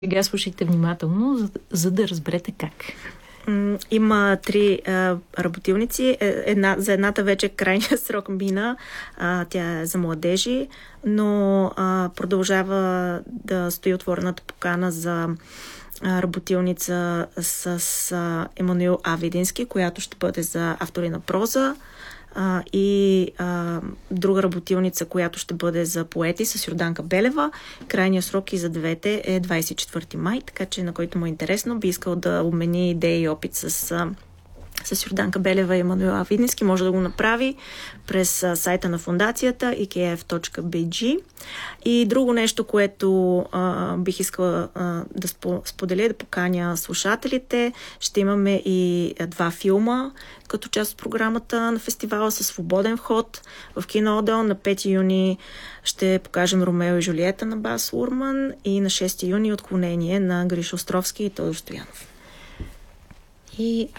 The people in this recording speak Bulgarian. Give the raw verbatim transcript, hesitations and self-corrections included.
Сега слушайте внимателно, за, за да разберете как. Има три а, работилници. Една, за едната вече крайният срок мина. А, тя е за младежи, но а, продължава да стои отворената покана за а, работилница с а, Емануил А. Видински, която ще бъде за автори на проза. Uh, и uh, друга работилница, която ще бъде за поети с Йорданка Белева. Крайният срок и за двете е двадесет и четвърти май, така че на който му е интересно, би искал да обмени идеи и опит с, uh, с Йорданка Белева и Емануил А. Видински, може да го направи през uh, сайта на фондацията и кей еф точка би джи. И друго нещо, което uh, бих искала uh, да споделя, да поканя слушателите, ще имаме и uh, два филма като част от програмата на фестивала със свободен вход в кино Одеон. На пети юни ще покажем Ромео и Жулиета на Бас Лурман и на шести юни Отклонение на Гриша Островски и Тодор Стоянов. И